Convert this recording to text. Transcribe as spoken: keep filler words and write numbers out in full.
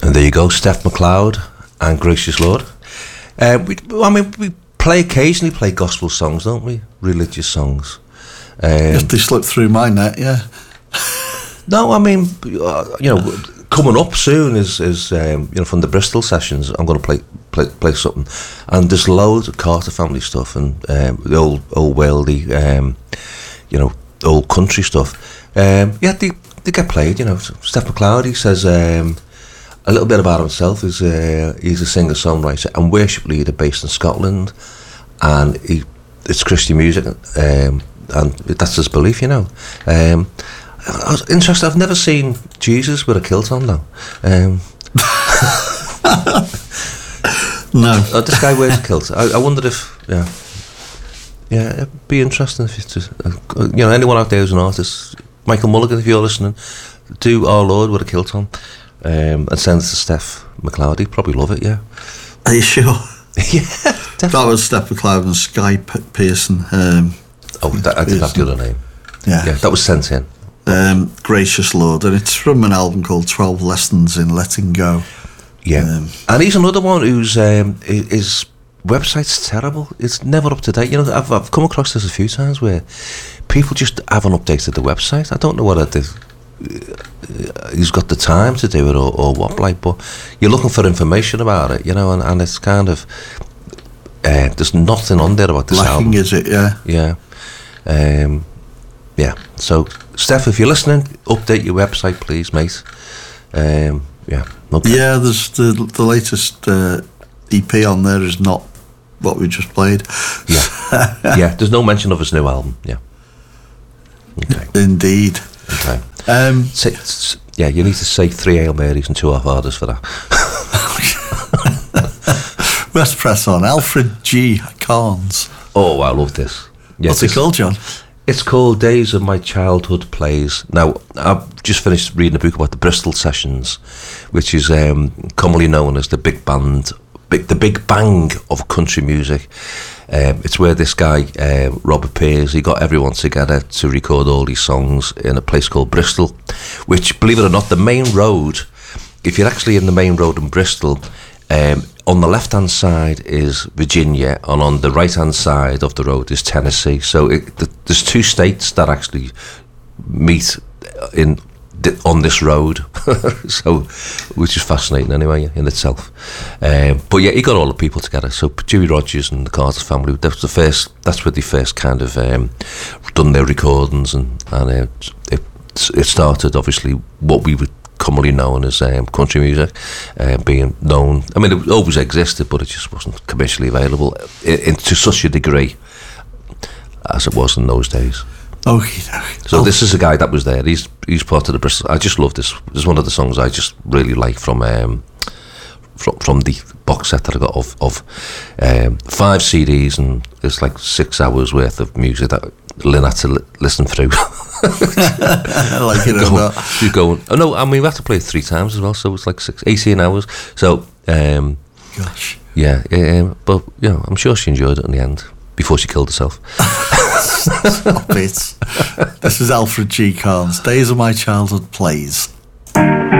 And there you go, Steph McLeod and Gracious Lord. Uh, we, I mean, we play occasionally play gospel songs, don't we? Religious songs. Um, if they slip through my net, yeah. No, I mean, uh, you know, coming up soon is is um, you know, from the Bristol sessions. I'm going to play play play something, and there's loads of Carter family stuff and um, the old old worldy, um, you know, old country stuff. Um, yeah, they they get played. You know, Steph McLeod, he says um, a little bit about himself. Is uh, he's a singer songwriter and worship leader based in Scotland, and he it's Christian music, um, and that's his belief. You know. Um, I was interested. I've never seen Jesus with a kilt on though. Um, no, oh, this guy wears a kilt. I, I wondered if, yeah, yeah, it'd be interesting if it's just, uh, you know, anyone out there who's an artist, Michael Mulligan, if you're listening, do Our Lord with a kilt on, um, and send it to Steph McLeod. He'd probably love it. Yeah. Are you sure? Yeah, definitely. That was Steph McLeod and Sky P- Pearson. Um, oh, that, I didn't have the other name. Yeah, yeah, that was sent in. Um, Gracious Lord, and it's from an album called twelve Lessons in Letting Go. Yeah, um, and he's another one whose um, his website's terrible. It's never up to date. You know, I've I've come across this a few times where people just haven't updated the website. I don't know whether they've, uh, he's got the time to do it or, or what, like. But you're looking for information about it, you know, and, and it's kind of uh, there's nothing on there about this lacking, album. Is it? Yeah, yeah, um, yeah. So, Steph, if you're listening, update your website, please, mate. Um, yeah. Okay. Yeah, there's the the latest uh, E P on there is not what we just played. Yeah. Yeah, there's no mention of his new album. Yeah. Okay. Indeed. Okay. Um, say, yeah, you need to say three Hail Marys and two Our Fathers for that. Let's press on. Alfred G. Carnes. Oh, I love this. Yeah, What's it called, John? It's called Days of My Childhood Plays. Now, I've just finished reading a book about the Bristol Sessions, which is um, commonly known as the big band, big, the big bang of country music. Um, it's where this guy, uh, Robert Pears, he got everyone together to record all these songs in a place called Bristol, which, believe it or not, the main road, if you're actually in the main road in Bristol, um, on the left-hand side is Virginia, and on the right-hand side of the road is Tennessee. So it, th- there's two states that actually meet in th- on this road, so which is fascinating anyway in itself. Um, but yeah, he got all the people together. So Dewey Rogers and the Carter family. That was the first. That's where they first kind of um, done their recordings, and and uh, it it started obviously what we would commonly known as um, country music, uh, being known. I mean, it always existed, but it just wasn't commercially available in, in, to such a degree as it was in those days. Okay, okay. So oh. This is a guy that was there. He's he's part of the Bristol. I just love this. This is one of the songs I just really like from um, from from the box set that I got of of um, five C Ds, and it's like six hours worth of music that Lynn had to li- listen through. I like it or not. She's going, oh no, I mean, we have to play it three times as well, so it's like six, eighteen hours. So, um, gosh. Yeah, um, but, you know, I'm sure she enjoyed it in the end, before she killed herself. Stop it. This is Alfred G. Carnes, Days of My Childhood Plays.